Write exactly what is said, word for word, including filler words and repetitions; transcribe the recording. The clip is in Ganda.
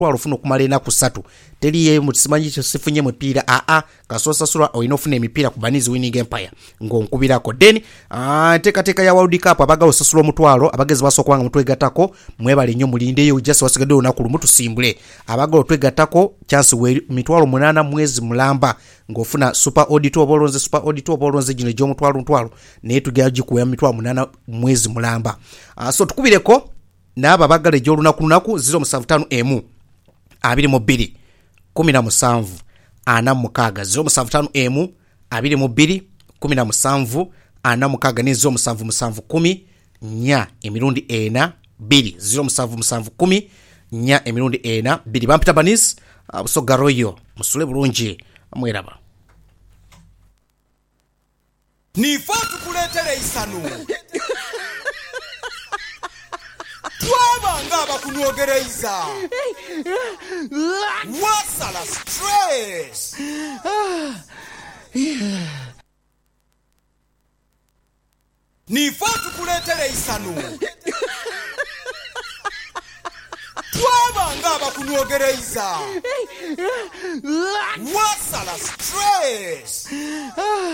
twalo funa okumala enaku ssatu teriye mutimanyi kyosifunye mupiira aa kasosa sura oyina ofuna emipiira ku Banizi Winning Empire ng'onkubirako then nteekateeka ya World Cup abagala osasula omutwalo abagezi basooka nga mutwegattako mwebale nnyo mulindeyo just wasigadde olunaku lumu tusimbule abagala otwegattako chance we mitwalo munaana mwezi mulamba ng'ofuna super auditor obolonze super auditor obolonze gino gy'omutwalo ntwalo naye tugera gikuwa mitwalo munaana mwezi mulamba uh, so tukubireko n'abo abagala egy'olunaku lunaku zero musanvu ttaano emu abiri mu bbiri kumi na musanvu ana mukaaga zero musanvu ttaano emu abiri mu bbiri kumi na musanvu ana mukaaga ne zero musanvu musanvu kumi nnya emirundi ena bbiri zero musanvu musanvu kumi nnya emirundi ena bbiri bampita Banizi Busoga Royo musule bulungi amweraba nifa tukuleetere isanu twabanga abakunyogereza wasala stress nifa tukuleetere isanu twabanga abakunyogereza wasala stress